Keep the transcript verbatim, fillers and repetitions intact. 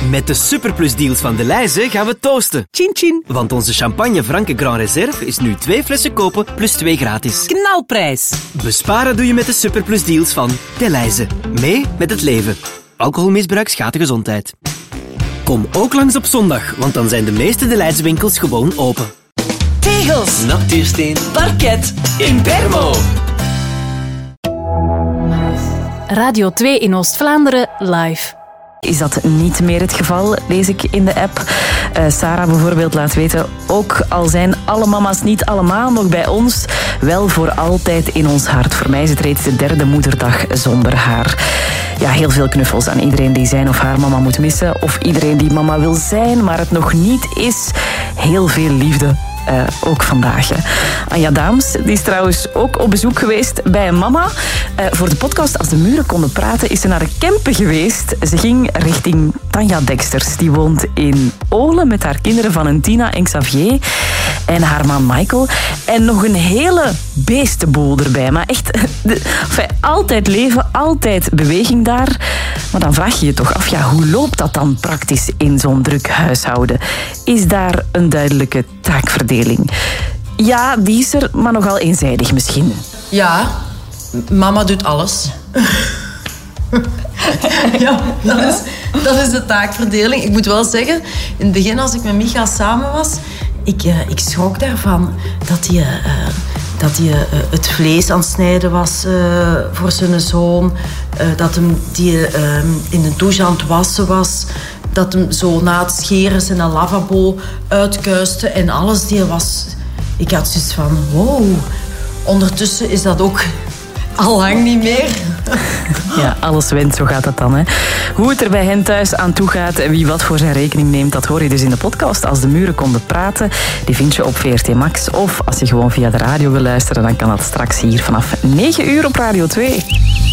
Met de superplusdeals van Delhaize gaan we toosten. Chin chin. Want onze champagne Franke Grand Reserve is nu twee flessen kopen plus twee gratis. Knalprijs. Besparen doe je met de superplusdeals van Delhaize. Mee met het leven. Alcoholmisbruik schaadt de gezondheid. Kom ook langs op zondag, want dan zijn de meeste Delhaize winkels gewoon open. Tegels. Natuursteen. Parket. Impermo. Radio twee in Oost-Vlaanderen live. Is dat niet meer het geval, lees ik in de app. Uh, Sarah bijvoorbeeld laat weten, ook al zijn alle mama's niet allemaal nog bij ons, wel voor altijd in ons hart. Voor mij is het reeds de derde moederdag zonder haar. Ja, heel veel knuffels aan iedereen die zijn of haar mama moet missen. Of iedereen die mama wil zijn, maar het nog niet is. Heel veel liefde. Uh, ook vandaag. Hè. Anja Daams, die is trouwens ook op bezoek geweest bij een mama. Uh, voor de podcast Als de Muren Konden Praten is ze naar de Kempen geweest. Ze ging richting Tanja Deksters. Die woont in Olen met haar kinderen Valentina en Xavier. En haar man Michael. En nog een hele beestenboel erbij. Maar echt, de, enfin, altijd leven, altijd beweging daar. Maar dan vraag je je toch af, ja, hoe loopt dat dan praktisch in zo'n druk huishouden? Is daar een duidelijke taakverdeling? Ja, die is er, maar nogal eenzijdig misschien. Ja, mama doet alles. Ja, dat is, dat is de taakverdeling. Ik moet wel zeggen, in het begin als ik met Micha samen was, ik, uh, ik schrok daarvan dat hij... Uh, dat hij uh, het vlees aan het snijden was uh, voor zijn zoon. Uh, dat hem die uh, in de douche aan het wassen was. Dat hem zo na het scheren zijn lavabo uitkuiste en alles. Die was... Ik had zoiets van, wow. Ondertussen is dat ook al lang niet meer. Ja, alles went, zo gaat dat dan. Hè. Hoe het er bij hen thuis aan toe gaat en wie wat voor zijn rekening neemt, dat hoor je dus in de podcast Als de Muren Konden Praten. Die vind je op V R T Max. Of als je gewoon via de radio wil luisteren, dan kan dat straks hier vanaf negen uur op Radio twee.